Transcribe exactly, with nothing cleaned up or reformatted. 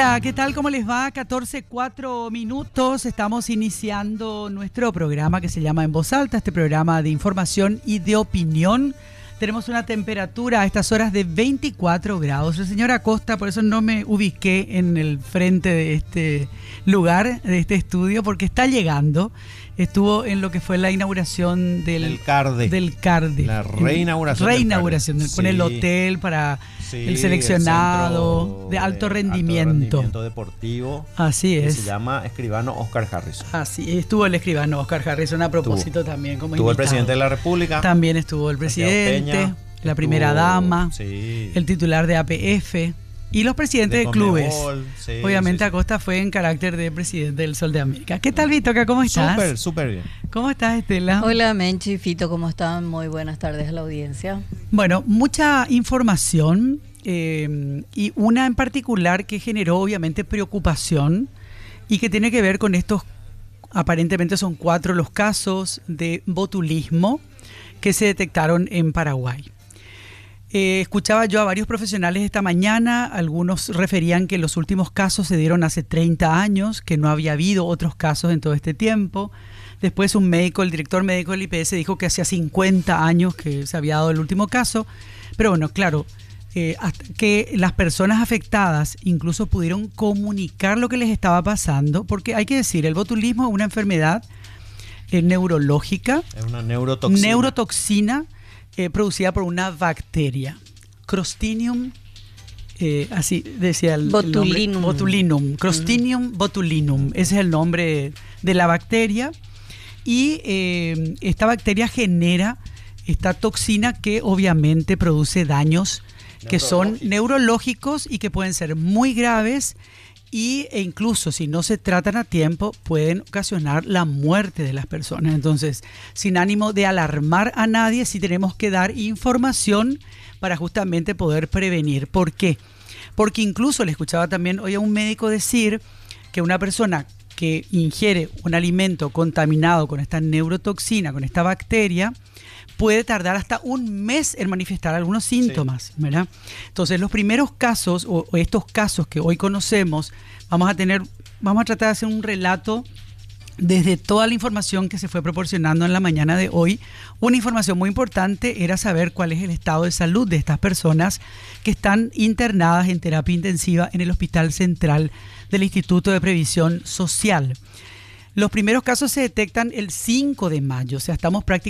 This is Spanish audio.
Hola, ¿qué tal? ¿Cómo les va? catorce, cuatro minutos. Estamos iniciando nuestro programa que se llama En Voz Alta, este programa de información y de opinión. Tenemos una temperatura a estas horas de veinticuatro grados. El señor Acosta, por eso no me ubiqué en el frente de este lugar, de este estudio, porque está llegando. Estuvo en lo que fue la inauguración del, del CARDE. Del CARDE. La reinauguración. Reinauguración, del del con sí. el hotel para sí, el seleccionado el de alto de rendimiento. Alto rendimiento deportivo. Así es. Se llama Escribano Oscar Harrison. Así, estuvo el escribano Oscar Harrison a propósito estuvo, también como Estuvo invitado. El presidente de la República. También estuvo el presidente, Peña, la primera estuvo, dama, sí. el titular de A P F y los presidentes de, de clubes. Sí, Obviamente sí, sí. Acosta fue en carácter de presidente del Sol de América. ¿Qué tal, Vitoca? ¿Cómo estás? Súper, súper bien. ¿Cómo estás, Estela? Hola, Menchi, Fito, ¿cómo están? Muy buenas tardes a la audiencia. Bueno, mucha información eh, y una en particular que generó obviamente preocupación y que tiene que ver con estos, aparentemente son cuatro los casos de botulismo que se detectaron en Paraguay. Eh, escuchaba yo a varios profesionales esta mañana, algunos referían que los últimos casos se dieron hace treinta años, que no había habido otros casos en todo este tiempo. Después un médico, el director médico del I P S, dijo que hacía cincuenta años que se había dado el último caso. Pero bueno, claro, eh, hasta que las personas afectadas incluso pudieron comunicar lo que les estaba pasando, porque hay que decir, el botulismo es una enfermedad eh, neurológica. Es una neurotoxina. Neurotoxina. Eh, producida por una bacteria, Clostridium, eh, así decía el, botulinum. el nombre, botulinum, Clostridium mm. botulinum, ese es el nombre de la bacteria, y eh, esta bacteria genera esta toxina que obviamente produce daños que son neurológicos y que pueden ser muy graves y, e incluso si no se tratan a tiempo pueden ocasionar la muerte de las personas. Entonces, sin ánimo de alarmar a nadie, sí tenemos que dar información para justamente poder prevenir. ¿Por qué? Porque incluso le escuchaba también hoy a un médico decir que una persona que ingiere un alimento contaminado con esta neurotoxina, con esta bacteria, puede tardar hasta un mes en manifestar algunos síntomas, sí. ¿verdad? Entonces, los primeros casos, o, o estos casos que hoy conocemos, vamos a tener, vamos a tratar de hacer un relato desde toda la información que se fue proporcionando en la mañana de hoy. Una información muy importante era saber cuál es el estado de salud de estas personas que están internadas en terapia intensiva en el Hospital Central del Instituto de Previsión Social. Los primeros casos se detectan el cinco de mayo, o sea, estamos prácticamente